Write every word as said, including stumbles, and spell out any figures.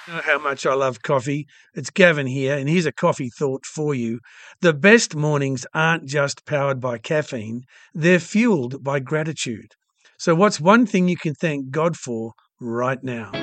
You know how much I love coffee. It's Gavin here, and here's a coffee thought for you. The best mornings aren't just powered by caffeine, they're fueled by gratitude. So, what's one thing you can thank God for right now?